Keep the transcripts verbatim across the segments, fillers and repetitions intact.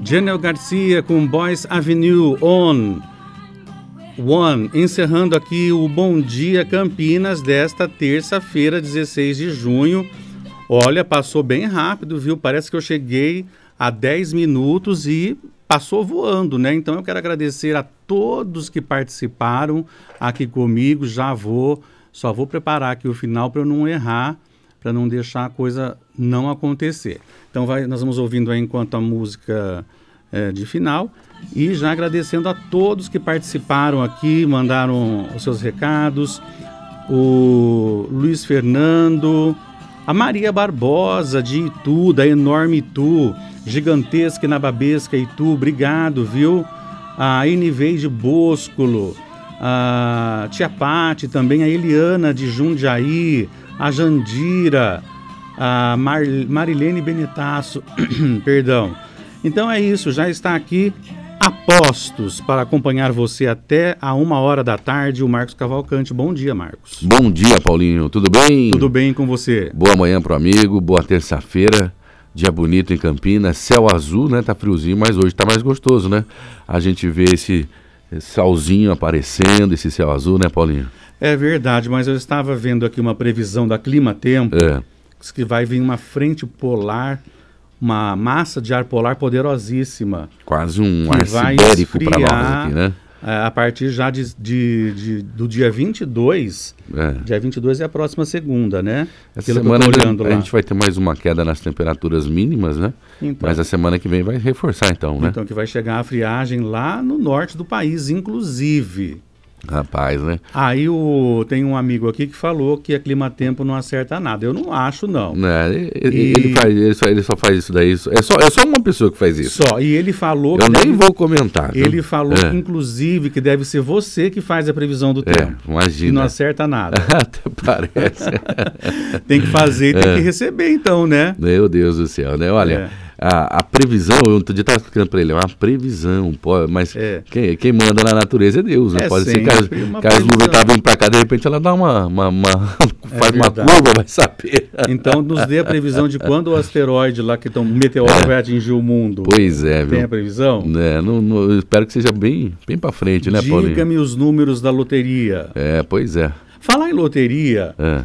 Janel Garcia com Boys Avenue On One, encerrando aqui o Bom Dia Campinas desta terça-feira, dezesseis de junho. Olha, passou bem rápido, viu? Parece que eu cheguei a dez minutos e passou voando, né? Então eu quero agradecer a todos que participaram aqui comigo. Já vou, só vou preparar aqui o final para eu não errar, para não deixar a coisa não acontecer. Então vai, nós vamos ouvindo aí enquanto a música é, de final, e já agradecendo a todos que participaram aqui, mandaram os seus recados, o Luiz Fernando, a Maria Barbosa de Itu, da Enorme Itu, Gigantesca e Nababesca Itu, obrigado, viu? A Eniveide Boscolo, a Tia Pati também, a Eliana de Jundiaí, a Jandira, a Mar- Marilene Benetasso, perdão. Então é isso, já está aqui a postos para acompanhar você até a uma hora da tarde, o Marcos Cavalcante. Bom dia, Marcos. Bom dia, Paulinho, tudo bem? Tudo bem com você? Boa manhã pro amigo, boa terça-feira, dia bonito em Campinas, céu azul, né, tá friozinho, mas hoje tá mais gostoso, né? A gente vê esse, esse solzinho aparecendo, esse céu azul, né, Paulinho? É verdade, mas eu estava vendo aqui uma previsão da Clima Tempo, É. que vai vir uma frente polar, uma massa de ar polar poderosíssima. Quase um que ar vai sibérico para nós esfriar, aqui, né? é, a partir já de, de, de- do dia vinte e dois. É. Dia vinte e dois é a próxima segunda, né? Essa Aquilo semana que eu tô ainda olhando a lá. gente vai ter mais uma queda nas temperaturas mínimas, né? Então, Mas a semana que vem vai reforçar então, né? então que vai chegar a friagem lá no norte do país, inclusive. Rapaz, né? Aí o, tem um amigo aqui que falou que a Clima Tempo não acerta nada. Eu não acho, não. Né, ele, E- ele, faz, ele, só, ele só faz isso daí. É só, é só uma pessoa que faz isso. Só. E ele falou Eu que nem deve- vou comentar. viu? ele falou, É. inclusive, que deve ser você que faz a previsão do É, tempo. E não imagina. acerta nada. Até parece. Tem que fazer e tem É. que receber, então, né? Meu Deus do céu, né? Olha, É. a, a previsão, eu outro dia estava explicando para ele, é uma previsão, pô, mas É. quem, quem manda na natureza é Deus, né? É Pode ser que as, sempre uma que as nuvens previsão. tá vindo para cá, de repente ela dá uma, uma, uma- faz uma verdade. curva, vai saber. Então, nos dê a previsão de quando o asteroide lá, que tão, o meteoro vai atingir o mundo. Pois é, Tem a viu? previsão? Né, não, não- eu espero que seja bem, bem para frente, né, Paulinho? Diga-me os números da loteria. É, pois é. Falar em loteria, é.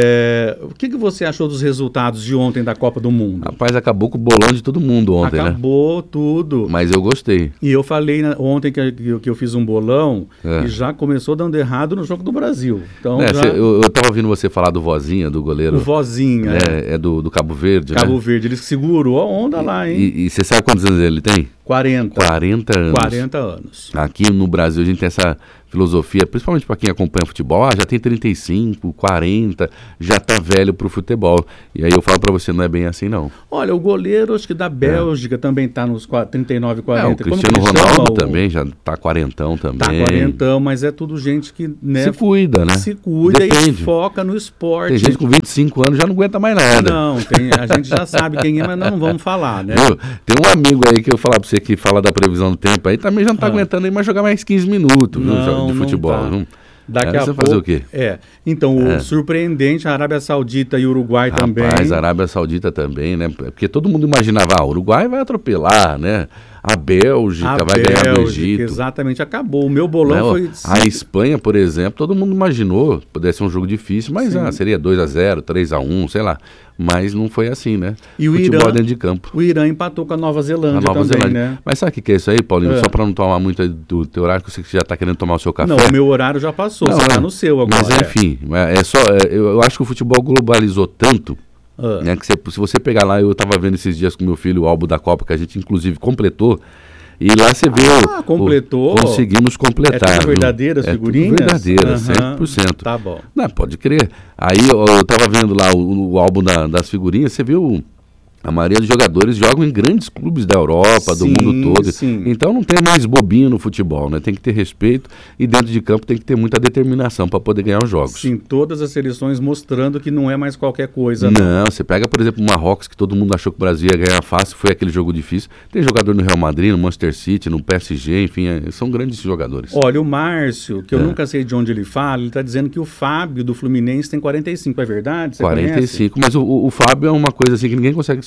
é, o que, que você achou dos resultados de ontem da Copa do Mundo? Rapaz, acabou com o bolão de todo mundo ontem, né? Acabou tudo. Mas eu gostei. E eu falei na- ontem que, que eu- que eu fiz um bolão É. e já começou dando errado no jogo do Brasil. Então, É, já, cê- eu, eu tava ouvindo você falar do Vozinha, do goleiro. o Vozinha, É, é do, do Cabo Verde, Cabo né? Verde, ele segurou a onda lá, hein? E você sabe quantos anos ele tem? quarenta. quarenta anos. quarenta anos. Aqui no Brasil a gente tem essa filosofia, principalmente para quem acompanha futebol, ah, já tem trinta e cinco, quarenta, já tá velho pro futebol. E aí eu falo para você, não é bem assim não. Olha, o goleiro, acho que da Bélgica também tá nos qua- trinta e nove, É, quarenta. o Como Cristiano que ele chama? Ronaldo O- também já tá quarentão também. Tá quarentão, mas é tudo gente que, né, Se cuida, né? se cuida e Depende. foca no esporte. Tem gente com vinte e cinco anos já não aguenta mais nada. Não, tem, a gente já sabe quem é, mas não vamos falar, né? Viu? Tem um amigo aí que eu falar pra você que fala da previsão do tempo aí, também já não tá Ah. aguentando aí mais jogar mais quinze minutos viu, Não, jogo de não futebol. tá. viu? Daqui Aí a você pouco. fazer o quê? É. Então, o É. surpreendente, a Arábia Saudita e o Uruguai também. Rapaz, a Arábia Saudita também, né? Porque todo mundo imaginava, ah, o Uruguai vai atropelar, né? A Bélgica A vai ganhar do Bélgica, Egito. Exatamente, acabou. O meu bolão Né? foi. A Espanha, por exemplo, todo mundo imaginou, pudesse ser um jogo difícil, mas Sim. ah, seria dois a zero, três a um, sei lá. Mas não foi assim, né? E o Futebol Irã- dentro de campo. O Irã empatou com a Nova Zelândia A Nova também, Zelândia. né? Mas sabe o que, que é isso aí, Paulinho? É. Só para não tomar muito aí do teu horário, que você já está querendo tomar o seu café. Não, o meu horário já passou, Não, você é. tá no seu agora. Mas enfim, é, é só, é, eu, eu acho que o futebol globalizou tanto, Ah. né, que você- se você pegar lá, eu estava vendo esses dias com meu filho o álbum da Copa, que a gente inclusive completou, e lá você vê Ah, o, completou? o- conseguimos completar. É tudo viu? verdadeiras É tudo figurinhas? verdadeira, Aham. cem por cento. Tá bom. Não, pode crer. Aí eu, eu tava vendo lá o, o álbum da- das figurinhas, você viu a maioria dos jogadores jogam em grandes clubes da Europa, do Sim, mundo todo. sim. Então não tem mais bobinho no futebol, né? Tem que ter respeito e dentro de campo tem que ter muita determinação para poder ganhar os jogos. Sim, todas as seleções mostrando que não é mais qualquer coisa. Não, você pega, por exemplo, o Marrocos, que todo mundo achou que o Brasil ia ganhar fácil, foi aquele jogo difícil. Tem jogador no Real Madrid, no Manchester City, no P S G, enfim, é, são grandes jogadores. Olha, o Márcio, que eu É. nunca sei de onde ele fala, ele está dizendo que o Fábio do Fluminense tem quarenta e cinco, é verdade? Você quarenta e cinco, mas o, o, o Fábio é uma coisa assim que ninguém consegue explicar.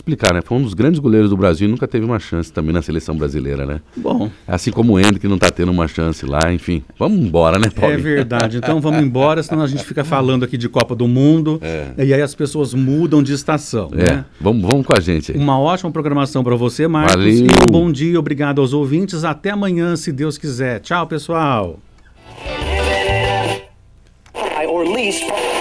explicar, né? Foi um dos grandes goleiros do Brasil e nunca teve uma chance também na seleção brasileira, né? Bom. Assim como o Hendrick não tá tendo uma chance lá, enfim. Vamos embora, né, Paulo? É verdade. Então vamos embora, senão a gente fica falando aqui de Copa do Mundo É. e aí as pessoas mudam de estação, É, né? vamos, vamos com a gente aí. Uma ótima programação para você, Marcos. Valeu. E um bom dia, obrigado aos ouvintes. Até amanhã, se Deus quiser. Tchau, pessoal. Or least